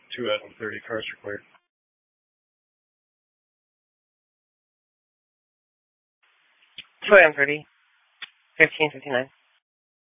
2 out of 30 cars are cleared. 2 a.m. 30, 15:59.